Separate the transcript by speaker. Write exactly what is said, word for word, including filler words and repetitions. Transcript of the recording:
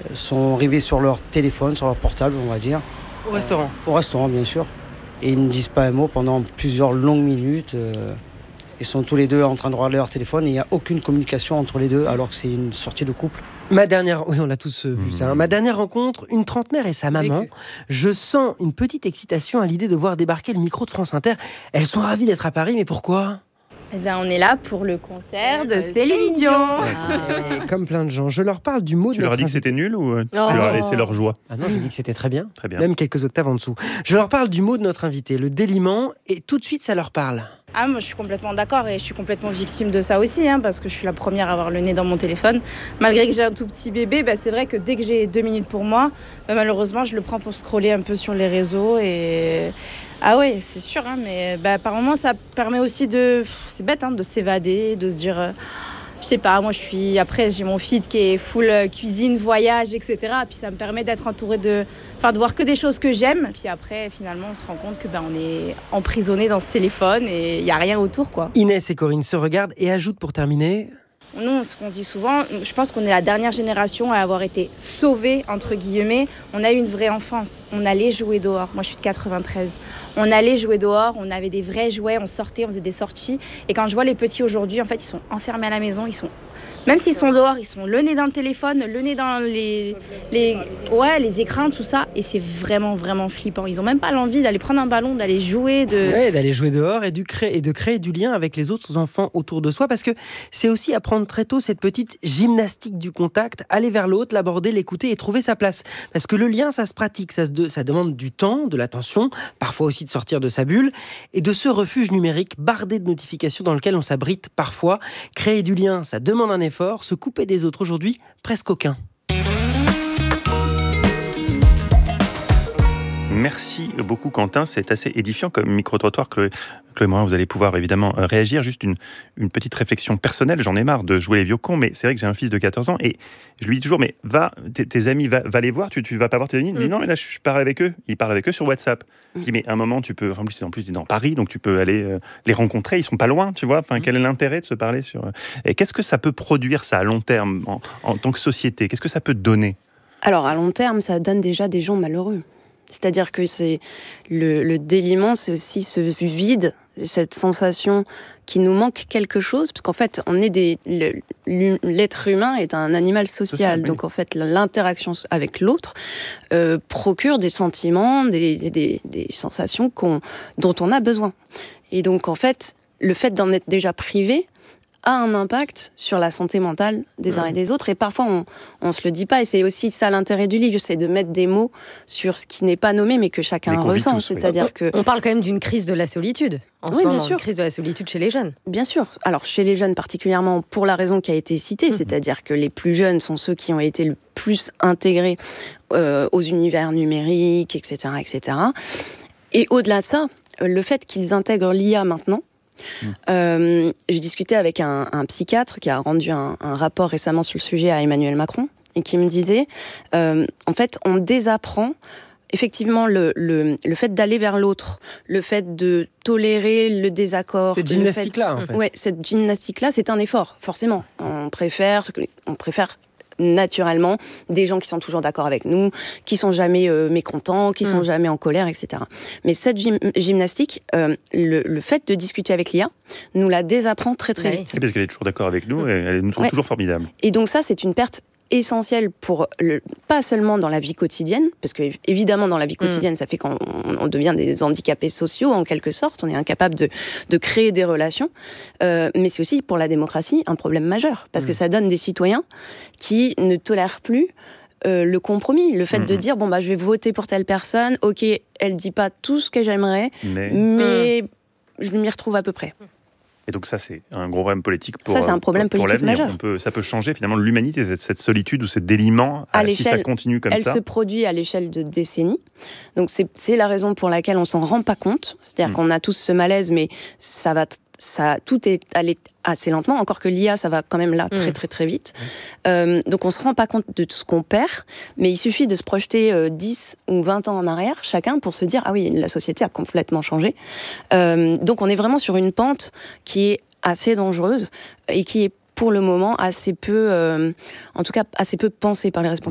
Speaker 1: sont rivés sur leur téléphone, sur leur portable, on va dire.
Speaker 2: Au restaurant
Speaker 1: euh, Au restaurant, bien sûr. Et ils ne disent pas un mot pendant plusieurs longues minutes. Euh, ils sont tous les deux en train de regarder leur téléphone et il n'y a aucune communication entre les deux alors que c'est une sortie de couple.
Speaker 2: Ma dernière, oui, on l'a tous vu mmh. ça. Hein. Ma dernière rencontre, une trentenaire et sa maman. Je sens une petite excitation à l'idée de voir débarquer le micro de France Inter. Elles sont ravies d'être à Paris, mais pourquoi ?
Speaker 3: Eh bien, on est là pour le concert de Céline Dion.
Speaker 2: Ah. Comme plein de gens. Je leur parle du mot
Speaker 4: tu
Speaker 2: de
Speaker 4: leur
Speaker 2: notre
Speaker 4: as dit que
Speaker 2: invité.
Speaker 4: c'était nul ou oh. tu leur as laissé leur joie ?
Speaker 2: Ah non, j'ai dit que c'était très bien.
Speaker 4: Très bien.
Speaker 2: Même quelques octaves en dessous. Je leur parle du mot de notre invité, le déliement, et tout de suite, ça leur parle.
Speaker 3: Ah, moi, je suis complètement d'accord et je suis complètement victime de ça aussi, hein, parce que je suis la première à avoir le nez dans mon téléphone. Malgré que j'ai un tout petit bébé, bah, c'est vrai que dès que j'ai deux minutes pour moi, bah, malheureusement, je le prends pour scroller un peu sur les réseaux. Et... Ah oui, c'est sûr, hein, mais bah, par moments, ça permet aussi de... C'est bête, hein, de s'évader, de se dire... Euh... Je sais pas, moi je suis... Après, j'ai mon feed qui est full cuisine, voyage, et cetera. Puis ça me permet d'être entourée de... Enfin, de voir que des choses que j'aime. Puis après, finalement, on se rend compte que ben, on est emprisonné dans ce téléphone et il n'y a rien autour, quoi.
Speaker 2: Inès et Corinne se regardent et ajoutent pour terminer...
Speaker 3: Nous, ce qu'on dit souvent, je pense qu'on est la dernière génération à avoir été sauvée, entre guillemets. On a eu une vraie enfance. On allait jouer dehors. Moi, je suis de quatre-vingt-treize. On allait jouer dehors, on avait des vrais jouets, on sortait, on faisait des sorties. Et quand je vois les petits aujourd'hui, en fait, ils sont enfermés à la maison. Ils sont... Même s'ils sont dehors, ils sont le nez dans le téléphone, le nez dans les, les... Ouais, les écrans, tout ça. Et c'est vraiment, vraiment flippant. Ils n'ont même pas l'envie d'aller prendre un ballon, d'aller jouer. De...
Speaker 2: Ouais, d'aller jouer dehors et, du cré... et de créer du lien avec les autres enfants autour de soi. Parce que c'est aussi apprendre très tôt cette petite gymnastique du contact, aller vers l'autre, l'aborder, l'écouter et trouver sa place. Parce que le lien, ça se pratique, ça, se de... ça demande du temps, de l'attention, parfois aussi de sortir de sa bulle et de ce refuge numérique bardé de notifications dans lequel on s'abrite parfois. Créer du lien, ça demande un effort. Se couper des autres aujourd'hui, presque aucun.
Speaker 4: Merci beaucoup Quentin, c'est assez édifiant comme micro-trottoir. Chloé, Chloé Morin, vous allez pouvoir évidemment réagir. Juste une, une petite réflexion personnelle, j'en ai marre de jouer les vieux cons, mais c'est vrai que j'ai un fils de quatorze ans et je lui dis toujours, mais va, tes, tes amis, va, va les voir, tu, tu vas pas voir tes amis. Il me dit, non mais là je parle avec eux, il parle avec eux sur WhatsApp. Je dis, mais à un moment tu peux, en plus, en plus il est dans Paris, donc tu peux aller euh, les rencontrer, ils sont pas loin, tu vois, enfin, quel est l'intérêt de se parler sur... Et qu'est-ce que ça peut produire ça à long terme en, en tant que société ? Qu'est-ce que ça peut donner ?
Speaker 5: Alors à long terme, ça donne déjà des gens malheureux. C'est-à-dire que c'est le, le déliement, c'est aussi ce vide, cette sensation qu'il nous manque quelque chose, parce qu'en fait, on est des, le, l'être humain est un animal social, social oui. Donc en fait, l'interaction avec l'autre euh, procure des sentiments, des, des, des sensations qu'on, dont on a besoin. Et donc en fait, le fait d'en être déjà privé a un impact sur la santé mentale des uns et des autres. Et parfois, on ne se le dit pas. Et c'est aussi ça l'intérêt du livre, c'est de mettre des mots sur ce qui n'est pas nommé, mais que chacun ressent. Tous, C'est-à-dire
Speaker 6: oui.
Speaker 5: que...
Speaker 6: On parle quand même d'une crise de la solitude, en
Speaker 5: oui,
Speaker 6: ce moment,
Speaker 5: bien sûr.
Speaker 6: Une crise de la solitude chez les jeunes.
Speaker 5: Bien sûr. Alors, chez les jeunes particulièrement, pour la raison qui a été citée, mmh. c'est-à-dire que les plus jeunes sont ceux qui ont été le plus intégrés euh, aux univers numériques, et cetera, et cetera. Et au-delà de ça, le fait qu'ils intègrent l'I A maintenant, Mmh. Euh, j'ai discuté avec un, un psychiatre qui a rendu un, un rapport récemment sur le sujet à Emmanuel Macron et qui me disait euh, en fait on désapprend effectivement le, le, le fait d'aller vers l'autre, le fait de tolérer le désaccord.
Speaker 2: Cette gymnastique-là, en fait.
Speaker 5: Ouais, cette gymnastique-là, c'est un effort, forcément. On préfère, on préfère naturellement des gens qui sont toujours d'accord avec nous, qui sont jamais euh, mécontents, qui mmh. sont jamais en colère, et cetera. Mais cette gym- gymnastique, euh, le, le fait de discuter avec l'I A nous la désapprend très très
Speaker 6: oui.
Speaker 5: vite.
Speaker 4: C'est parce qu'elle est toujours d'accord avec nous et elle nous trouve ouais. toujours formidable.
Speaker 5: Et donc ça, c'est une perte essentielle pour le, pas seulement dans la vie quotidienne, parce que évidemment dans la vie quotidienne, mmh. ça fait qu'on on devient des handicapés sociaux en quelque sorte, on est incapable de, de créer des relations, euh, mais c'est aussi pour la démocratie un problème majeur, parce mmh. que ça donne des citoyens qui ne tolèrent plus euh, le compromis, le fait mmh. de dire bon bah je vais voter pour telle personne, ok, elle dit pas tout ce que j'aimerais, mais, mais mmh. je m'y retrouve à peu près.
Speaker 4: Et donc ça, c'est un gros problème politique pour,
Speaker 5: ça, c'est un problème
Speaker 4: pour, pour
Speaker 5: politique
Speaker 4: l'avenir.
Speaker 5: majeur.
Speaker 4: On peut, ça peut changer finalement l'humanité, cette, cette solitude ou ce déliement, à si ça continue comme
Speaker 5: elle
Speaker 4: ça.
Speaker 5: Elle se produit à l'échelle de décennies. Donc c'est, c'est la raison pour laquelle on s'en rend pas compte. C'est-à-dire mmh. qu'on a tous ce malaise, mais ça va... Ça, tout est allé assez lentement, encore que l'I A, ça va quand même là très très très vite. Mmh. Euh, donc on ne se rend pas compte de ce qu'on perd, mais il suffit de se projeter euh, dix ou vingt ans en arrière, chacun, pour se dire « Ah oui, la société a complètement changé euh, ». Donc on est vraiment sur une pente qui est assez dangereuse et qui est pour le moment assez peu, euh, en tout cas assez peu pensée par les responsables.